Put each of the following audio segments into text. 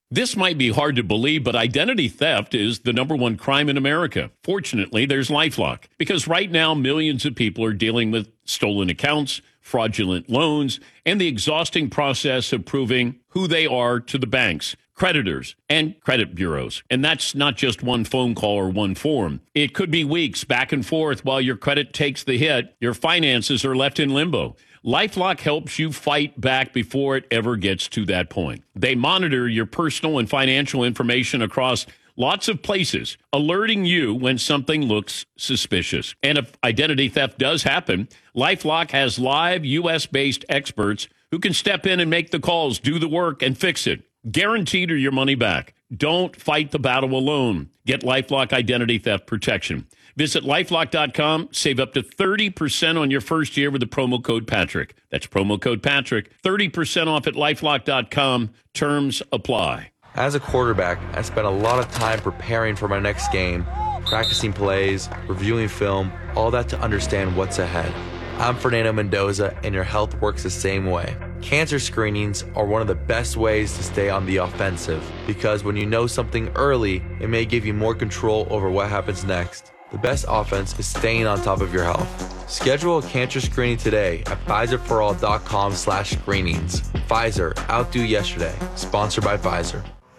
This might be hard to believe, but identity theft is the number one crime in America. Fortunately, there's LifeLock, because right now millions of people are dealing with stolen accounts, fraudulent loans, and the exhausting process of proving who they are to the banks, creditors, and credit bureaus. And that's not just one phone call or one form. It could be weeks back and forth while your credit takes the hit. Your finances are left in limbo. LifeLock helps you fight back before it ever gets to that point. They monitor your personal and financial information across lots of places, alerting you when something looks suspicious. And if identity theft does happen, LifeLock has live U.S.-based experts who can step in and make the calls, do the work, and fix it. Guaranteed or your money back. Don't fight the battle alone. Get LifeLock Identity Theft Protection. Visit LifeLock.com. Save up to 30% on your first year with the promo code Patrick. That's promo code Patrick. 30% off at LifeLock.com. Terms apply. As a quarterback, I spent a lot of time preparing for my next game, practicing plays, reviewing film, all that to understand what's ahead. I'm Fernando Mendoza, and your health works the same way. Cancer screenings are one of the best ways to stay on the offensive, because when you know something early, it may give you more control over what happens next. The best offense is staying on top of your health. Schedule a cancer screening today at PfizerForAll.com/screenings. Pfizer, outdo yesterday. Sponsored by Pfizer.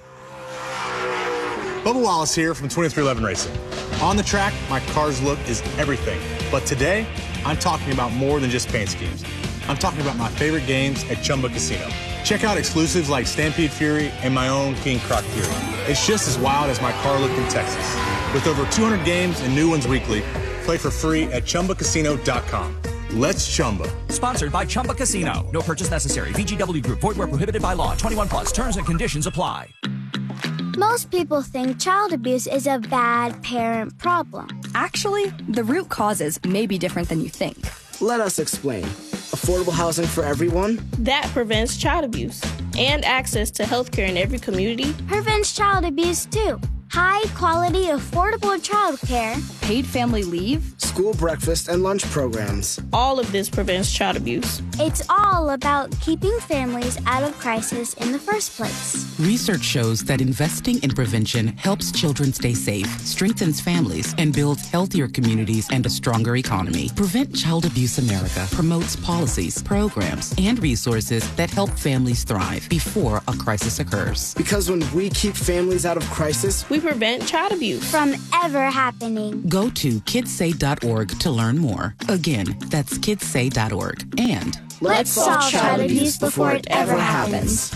Bubba Wallace here from 2311 Racing. On the track, my car's look is everything. But today, I'm talking about more than just paint schemes. I'm talking about my favorite games at Chumba Casino. Check out exclusives like Stampede Fury and my own King Croc Fury. It's just as wild as my car looked in Texas. With over 200 games and new ones weekly, play for free at ChumbaCasino.com. Let's Chumba. Sponsored by Chumba Casino. No purchase necessary. VGW Group. Void where prohibited by law. 21 plus. Terms and conditions apply. Most people think child abuse is a bad parent problem. Actually, the root causes may be different than you think. Let us explain. Affordable housing for everyone? That prevents child abuse. And access to health care in every community prevents child abuse too. High quality, affordable child care. Paid family leave. School breakfast and lunch programs. All of this prevents child abuse. It's all about keeping families out of crisis in the first place. Research shows that investing in prevention helps children stay safe, strengthens families, and builds healthier communities and a stronger economy. Prevent Child Abuse America promotes policies, programs, and resources that help families thrive before a crisis occurs. Because when we keep families out of crisis, we prevent child abuse from ever happening. Go to kidssay.org to learn more. Again, that's kidssay.org. And let's solve child abuse before it ever happens.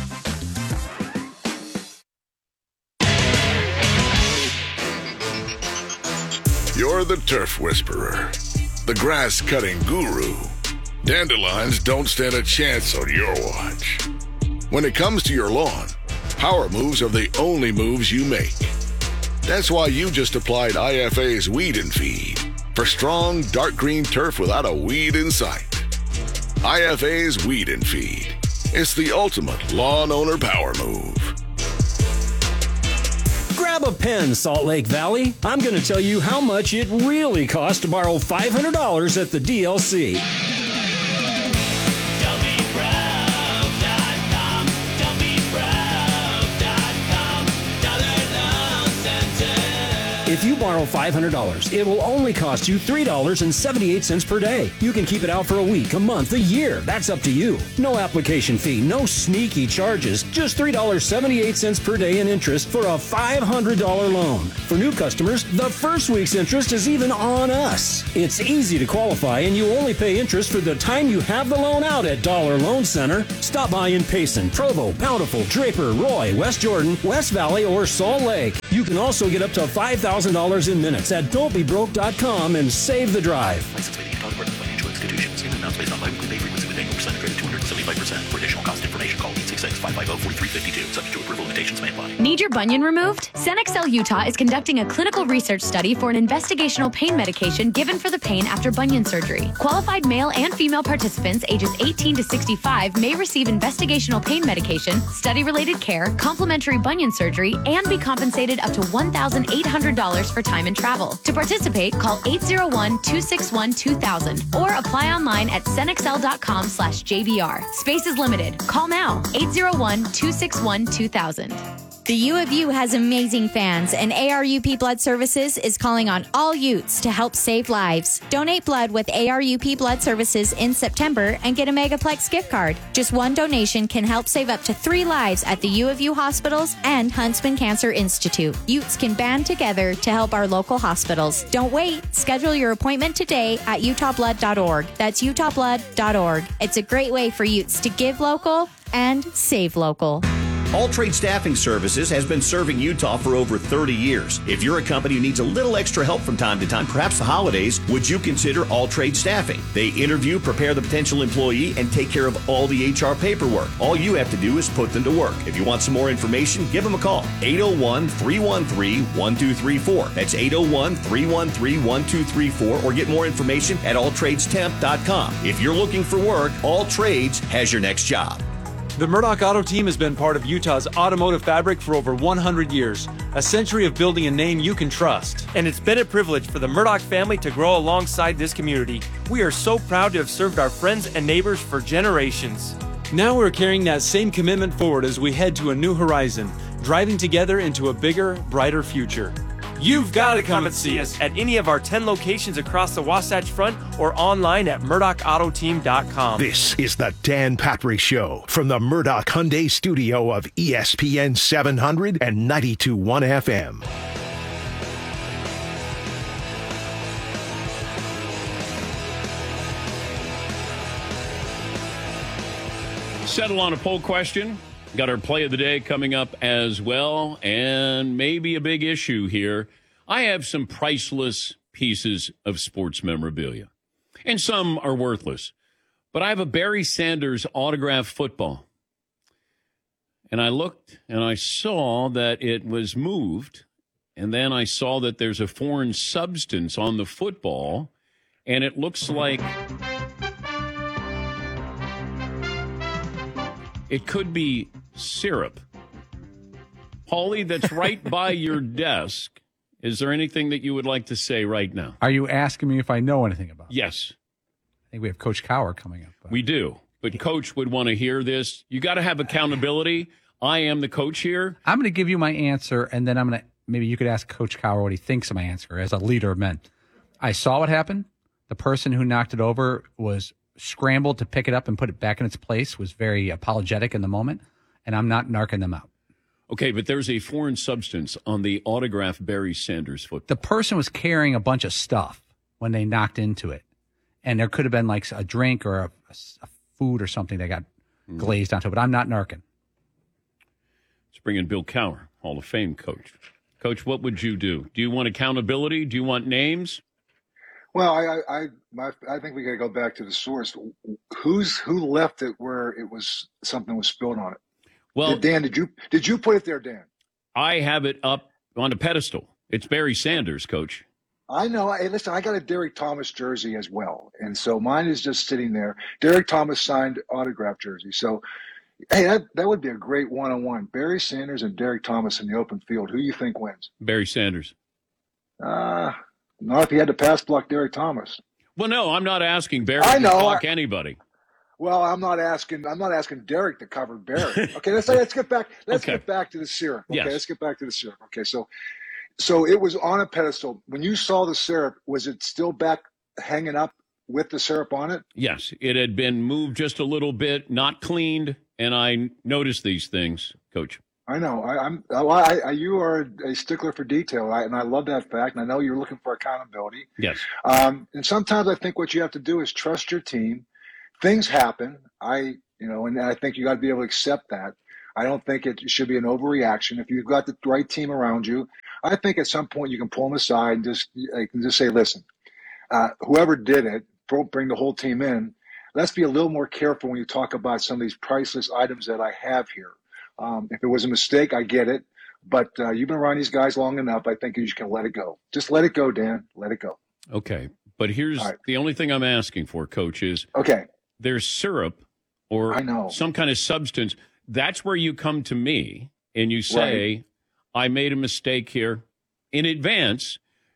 You're the turf whisperer, the grass-cutting guru. Dandelions don't stand a chance on your watch. When it comes to your lawn, power moves are the only moves you make. That's why you just applied IFA's Weed and Feed for strong, dark green turf without a weed in sight. IFA's Weed and Feed. It's the ultimate lawn owner power move. Grab a pen, Salt Lake Valley. I'm going to tell you how much it really costs to borrow $500 at the DLC. If you borrow $500, it will only cost you $3.78 per day. You can keep it out for a week, a month, a year. That's up to you. No application fee, no sneaky charges. Just $3.78 per day in interest for a $500 loan. For new customers, the first week's interest is even on us. It's easy to qualify, and you only pay interest for the time you have the loan out at Dollar Loan Center. Stop by in Payson, Provo, Bountiful, Draper, Roy, West Jordan, West Valley, or Salt Lake. You can also get up to $5,000 in minutes at don'tbebroke.com and save the drive. License by the Utah Department of Financial Institutions. Payment amounts based on biweekly pay frequency with annual percent credit 275%. For additional cost information, call 866-550-4352. Subject to approval, limitations may apply. Need your bunion removed? Cenexcel Utah is conducting a clinical research study for an investigational pain medication given for the pain after bunion surgery. Qualified male and female participants ages 18 to 65 may receive investigational pain medication, study-related care, complimentary bunion surgery, and be compensated up to $1,800 for time and travel. To participate, call 801-261-2000 or apply online at cenexcel.com/JBR. Space is limited. Call now, 801-261-2000. The U of U has amazing fans, and ARUP Blood Services is calling on all Utes to help save lives. Donate blood with ARUP Blood Services in September and get a Megaplex gift card. Just one donation can help save up to 3 lives at the U of U hospitals and Huntsman Cancer Institute. Utes can band together to help our local hospitals. Don't wait. Schedule your appointment today at utahblood.org. That's utahblood.org. It's a great way for Utes to give local and save local. All Trade Staffing Services has been serving Utah for over 30 years. If you're a company who needs a little extra help from time to time, perhaps the holidays, would you consider All Trade Staffing? They interview, prepare the potential employee, and take care of all the HR paperwork. All you have to do is put them to work. If you want some more information, give them a call. 801-313-1234. That's 801-313-1234, or get more information at alltradestemp.com. If you're looking for work, All Trades has your next job. The Murdoch Auto Team has been part of Utah's automotive fabric for over 100 years, a century of building a name you can trust. And it's been a privilege for the Murdoch family to grow alongside this community. We are so proud to have served our friends and neighbors for generations. Now we're carrying that same commitment forward as we head to a new horizon, driving together into a bigger, brighter future. You've got to come and see us at any of our 10 locations across the Wasatch Front or online at MurdochAutoTeam.com. This is the Dan Patrick Show from the Murdoch Hyundai studio of ESPN 700 and 92.1 FM. Settle on a poll question. Got our play of the day coming up as well, and maybe a big issue here. I have some priceless pieces of sports memorabilia, and some are worthless. But I have a Barry Sanders autographed football. And I looked, and I saw that it was moved, and then I saw that there's a foreign substance on the football, and it looks like it could be syrup. Paulie, that's right by your desk. Is there anything that you would like to say right now? Are you asking me if I know anything about it? Yes. I think we have Coach Cower coming up. We do. But Coach would want to hear this. You got to have accountability. I am the coach here. I'm going to give you my answer, and then maybe you could ask Coach Cower what he thinks of my answer as a leader of men. I saw what happened. The person who knocked it over was scrambled to pick it up and put it back in its place, was very apologetic in the moment, and I'm not narking them out. Okay, but there's a foreign substance on the autographed Barry Sanders football. The person was carrying a bunch of stuff when they knocked into it, and there could have been like a drink or a food or something that got glazed onto it, but I'm not narking. Let's bring in Bill Cower, Hall of Fame coach. Coach, what would you do? Do you want accountability? Do you want names? Well, I think we got to go back to the source. Who left it where it was something was spilled on it? Well, Dan, did you put it there, Dan? I have it up on a pedestal. It's Barry Sanders, Coach. I know. Hey, listen, I got a Derek Thomas jersey as well, and so mine is just sitting there. Derek Thomas signed autograph jersey. So, hey, that would be a great one-on-one. Barry Sanders and Derek Thomas in the open field. Who do you think wins? Barry Sanders. Not if he had to pass block Derek Thomas. Well, no, I'm not asking Barry to block anybody. Well, I'm not asking Derek to cover Barry. Okay, let's get back. Get back to the syrup. Okay, yes. Let's get back to the syrup. Okay, so it was on a pedestal. When you saw the syrup, was it still back hanging up with the syrup on it? Yes, it had been moved just a little bit, not cleaned, and I noticed these things, Coach. I know. You are a stickler for detail, and I love that fact. And I know you're looking for accountability. Yes. And sometimes I think what you have to do is trust your team. Things happen. And I think you got to be able to accept that. I don't think it should be an overreaction. If you've got the right team around you, I think at some point you can pull them aside and just say, listen, whoever did it, bring the whole team in. Let's be a little more careful when you talk about some of these priceless items that I have here. If it was a mistake, I get it. But you've been around these guys long enough. I think you just can let it go. Just let it go, Dan. Let it go. Okay. But here's the only thing I'm asking for, Coach, is there's syrup or some kind of substance. That's where you come to me and you say, I made a mistake here in advance.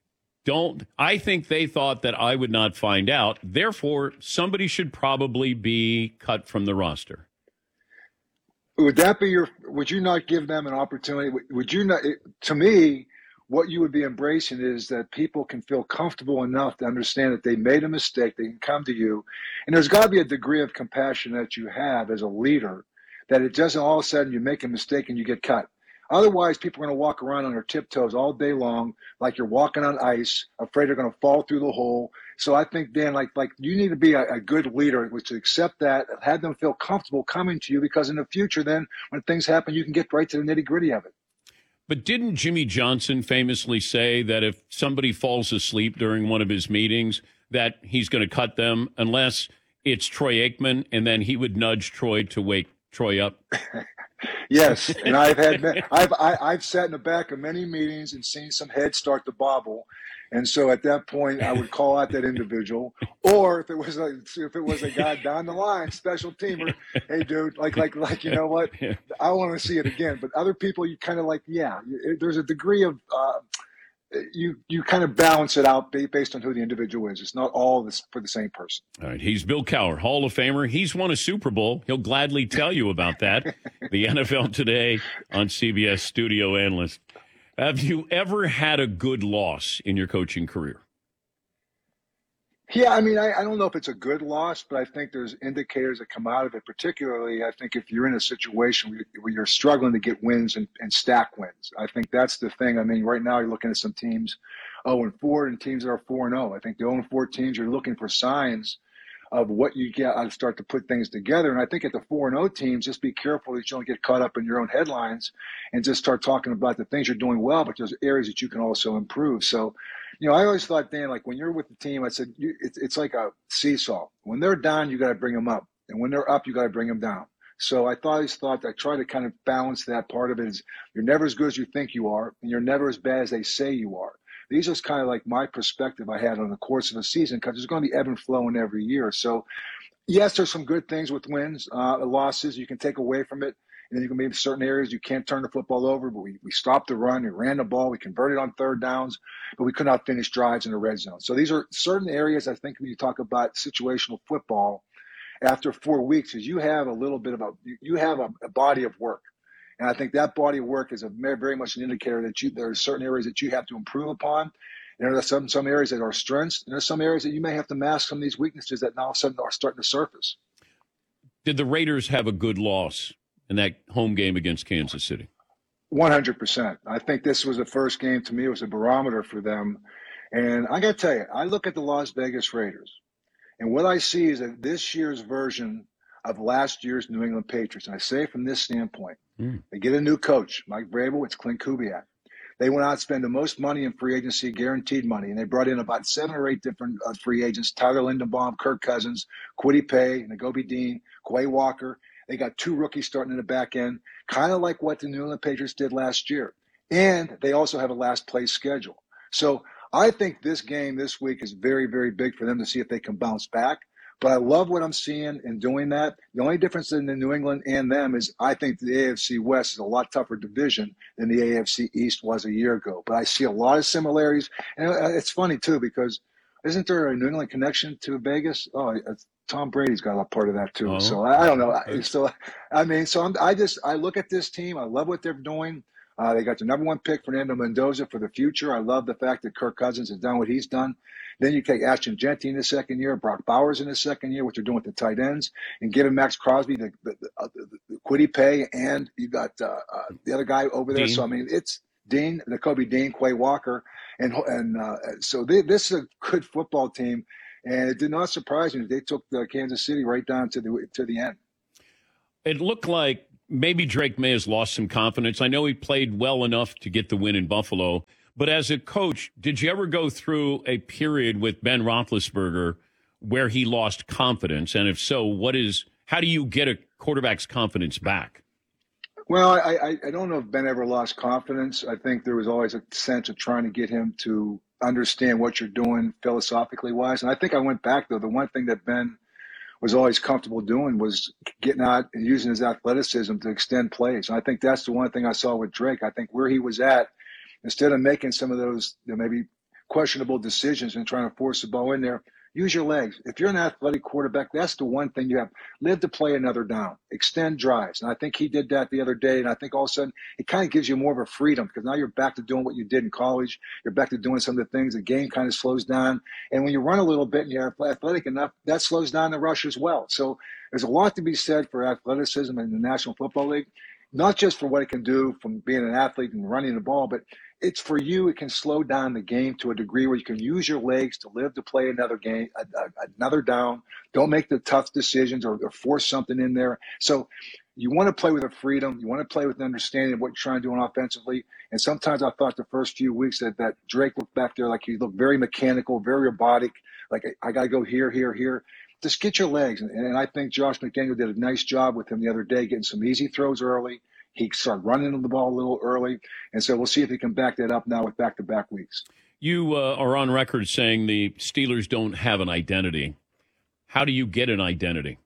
I think they thought that I would not find out. Therefore, somebody should probably be cut from the roster. Would that be would you not give them an opportunity? Would you not, to me, what you would be embracing is that people can feel comfortable enough to understand that they made a mistake. They can come to you. And there's got to be a degree of compassion that you have as a leader, that it doesn't all of a sudden you make a mistake and you get cut. Otherwise, people are going to walk around on their tiptoes all day long, like you're walking on ice, afraid they're going to fall through the hole. So I think, Dan, like you need to be a good leader, which to accept that, have them feel comfortable coming to you, because in the future, then when things happen, you can get right to the nitty gritty of it. But didn't Jimmy Johnson famously say that if somebody falls asleep during one of his meetings, that he's going to cut them unless it's Troy Aikman, and then he would nudge Troy to wake Troy up? Yes, and I've sat in the back of many meetings and seen some heads start to bobble, and so at that point I would call out that individual, or if it was a guy down the line, special teamer, hey dude, like you know what, I want to see it again. But other people, you kind of like, there's a degree of you kind of balance it out based on who the individual is. It's not all this for the same person. All right, he's Bill Cowher, Hall of Famer. He's won a Super Bowl. He'll gladly tell you about that. The NFL Today on CBS studio analyst. Have you ever had a good loss in your coaching career? Yeah, I mean, I don't know if it's a good loss, but I think there's indicators that come out of it. Particularly, I think if you're in a situation where you're struggling to get wins and stack wins, I think that's the thing. I mean, right now you're looking at some teams 0-4 and teams that are 4-0. I think the 0-4 teams, you're looking for signs of what you get to start to put things together. And I think at the 4-0 teams, just be careful that you don't get caught up in your own headlines and just start talking about the things you're doing well, but there's areas that you can also improve. So, you know, I always thought, Dan, like when you're with the team, I said, it's like a seesaw. When they're down, you got to bring them up. And when they're up, you got to bring them down. So I try to kind of balance that part of it. Is you're never as good as you think you are, and you're never as bad as they say you are. These are kind of like my perspective I had on the course of a season, because there's going to be ebb and flow in every year. So, yes, there's some good things with wins, losses you can take away from it. And then you can be in certain areas you can't turn the football over, but we stopped the run, we ran the ball, we converted on third downs, but we could not finish drives in the red zone. So these are certain areas, I think, when you talk about situational football, after 4 weeks, is you have a little bit of a body of work. And I think that body of work is very much an indicator that there are certain areas that you have to improve upon. And there are some areas that are strengths, and there are some areas that you may have to mask some of these weaknesses that now all of a sudden are starting to surface. Did the Raiders have a good loss in that home game against Kansas City? 100%. I think this was the first game, to me, it was a barometer for them. And I got to tell you, I look at the Las Vegas Raiders, and what I see is that this year's version of last year's New England Patriots. And I say from this standpoint, they get a new coach, Mike Vrabel, it's Clint Kubiak. They went out and spent the most money in free agency, guaranteed money, and they brought in about 7 or 8 different free agents: Tyler Linderbaum, Kirk Cousins, Kwity Paye, Nakobe Dean, Quay Walker. They got 2 rookies starting in the back end, kind of like what the New England Patriots did last year. And they also have a last place schedule. So I think this game this week is very, very big for them to see if they can bounce back. But I love what I'm seeing in doing that. The only difference in the New England and them is I think the AFC West is a lot tougher division than the AFC East was a year ago. But I see a lot of similarities. And it's funny, too, because isn't there a New England connection to Vegas? Oh, Tom Brady's got a part of that, too. Oh. So I don't know. So, I mean, I look at this team. I love what they're doing. They got the number 1 pick, Fernando Mendoza, for the future. I love the fact that Kirk Cousins has done what he's done. Then you take Ashton Jeanty in the second year, Brock Bowers in the second year, what they're doing with the tight ends, and giving Max Crosby the Kwity Paye, and you got the other guy over there. Dean. So, I mean, it's Dean, Nakobe Dean, Quay Walker. So this is a good football team, and it did not surprise me. They took Kansas City right down to the end. It looked like maybe Drake May has lost some confidence. I know he played well enough to get the win in Buffalo. But as a coach, did you ever go through a period with Ben Roethlisberger where he lost confidence? And if so, how do you get a quarterback's confidence back? Well, I don't know if Ben ever lost confidence. I think there was always a sense of trying to get him to understand what you're doing philosophically wise. And I think I went back, though. The one thing that Ben was always comfortable doing was getting out and using his athleticism to extend plays. And I think that's the one thing I saw with Drake. I think where he was at, instead of making some of those maybe questionable decisions and trying to force the ball in there, Use your legs. If you're an athletic quarterback, that's the one thing you have. Live to play another down. Extend drives. And I think he did that the other day. And I think all of a sudden it kind of gives you more of a freedom because now you're back to doing what you did in college. You're back to doing some of the things. The game kind of slows down. And when you run a little bit and you're athletic enough, that slows down the rush as well. So there's a lot to be said for athleticism in the National Football League, not just for what it can do from being an athlete and running the ball, but it's for you. It can slow down the game to a degree where you can use your legs to live to play another game, another down. Don't make the tough decisions or force something in there. So you want to play with a freedom. You want to play with an understanding of what you're trying to do offensively. And sometimes I thought the first few weeks that Drake looked back there like he looked very mechanical, very robotic, like I got to go here, here, here. Just get your legs. And I think Josh McDaniel did a nice job with him the other day, getting some easy throws early. He started running the ball a little early. And so we'll see if he can back that up now with back-to-back weeks. You are on record saying the Steelers don't have an identity. How do you get an identity?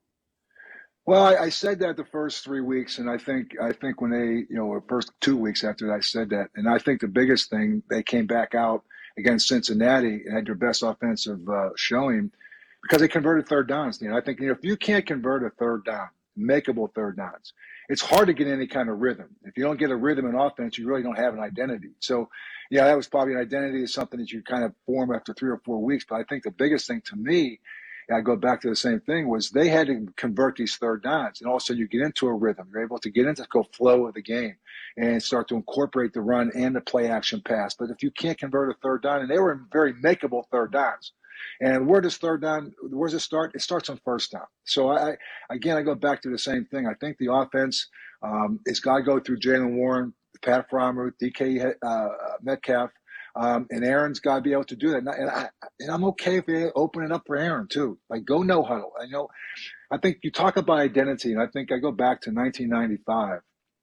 Well, I said that the first 3 weeks, and I think when they, first 2 weeks after that, I said that. And I think the biggest thing, they came back out against Cincinnati and had their best offensive showing because they converted third downs. I think, if you can't convert a third down, makeable third downs, it's hard to get any kind of rhythm. If you don't get a rhythm in offense, you really don't have an identity. So, yeah, that was probably an identity is something that you kind of form after 3 or 4 weeks. But I think the biggest thing to me, and I go back to the same thing, was they had to convert these third downs. And also you get into a rhythm. You're able to get into the flow of the game and start to incorporate the run and the play action pass. But if you can't convert a third down, and they were very makeable third downs. And where does third down, where's it start? It starts on first down. So, I go back to the same thing. I think the offense is got to go through Jaylen Warren, Pat Freiermuth, DK Metcalf, and Aaron's got to be able to do that. And I'm okay if they open it up for Aaron, too. Like, go no huddle. I think you talk about identity, and I think I go back to 1995.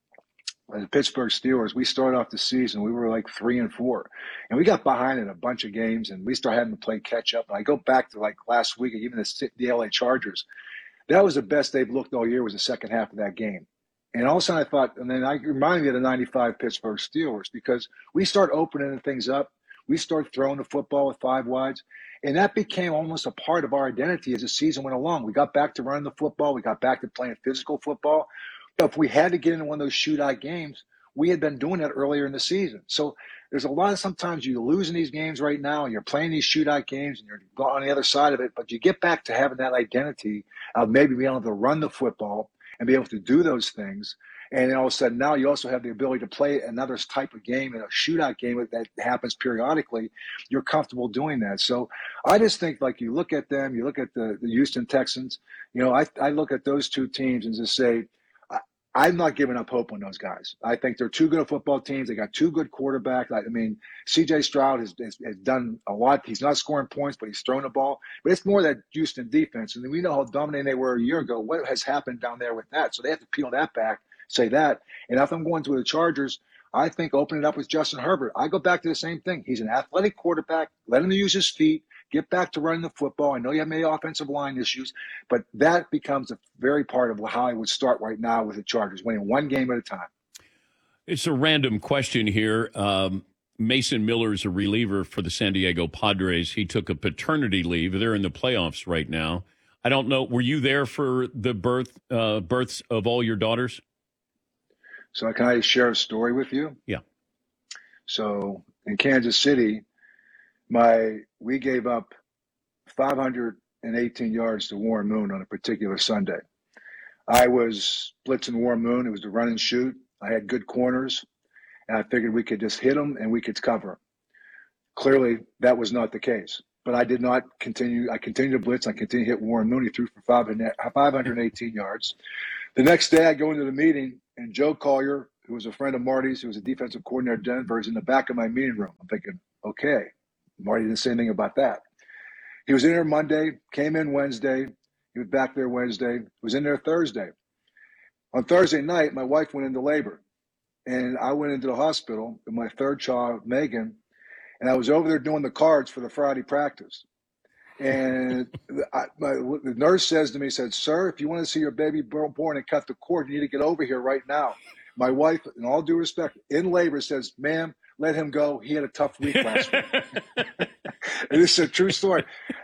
The Pittsburgh Steelers, we started off the season, we were like 3-4, and we got behind in a bunch of games, and we started having to play catch up. And I go back to like last week, even the LA Chargers, that was the best they've looked all year was the second half of that game. And all of a sudden I thought, and then I reminded me of the 95 Pittsburgh Steelers because we start opening things up. We started throwing the football with 5 wides, and that became almost a part of our identity as the season went along. We got back to running the football. We got back to playing physical football. If we had to get into one of those shootout games, we had been doing that earlier in the season. So there's a lot of sometimes you lose in these games right now, and you're playing these shootout games, and you're on the other side of it, but you get back to having that identity of maybe being able to run the football and be able to do those things. And then all of a sudden now you also have the ability to play another type of game, in a shootout game that happens periodically. You're comfortable doing that. So I just think, like, you look at them, you look at the Houston Texans, I look at those two teams and just say, I'm not giving up hope on those guys. I think they're two good football teams. They got 2 good quarterbacks. C.J. Stroud has done a lot. He's not scoring points, but he's throwing the ball. But it's more that Houston defense. And we know how dominating they were a year ago. What has happened down there with that? So they have to peel that back, say that. And if I'm going to the Chargers, I think open it up with Justin Herbert. I go back to the same thing. He's an athletic quarterback. Let him use his feet. Get back to running the football. I know you have many offensive line issues, but that becomes a very part of how I would start right now with the Chargers, winning 1 game at a time. It's a random question here. Mason Miller is a reliever for the San Diego Padres. He took a paternity leave. They're in the playoffs right now. I don't know. Were you there for the births of all your daughters? So can I share a story with you? Yeah. So in Kansas City, we gave up 518 yards to Warren Moon on a particular Sunday. I was blitzing Warren Moon. It was the run and shoot. I had good corners, and I figured we could just hit him and we could cover. Clearly, that was not the case. But I did not continue. I continued to blitz. I continued to hit Warren Moon. He threw for 518 yards. The next day, I go into the meeting, and Joe Collier, who was a friend of Marty's, who was a defensive coordinator at Denver, is in the back of my meeting room. I'm thinking, okay. Marty didn't say anything about that. He was in there Monday, came in Wednesday. He was back there Wednesday. He was in there Thursday. On Thursday night, my wife went into labor, and I went into the hospital with my third child, Megan, and I was over there doing the cards for the Friday practice. And the nurse says to me, "Sir, if you want to see your baby born and cut the cord, you need to get over here right now." My wife, in all due respect, in labor says, "Ma'am, let him go. He had a tough week last week." And this is a true story.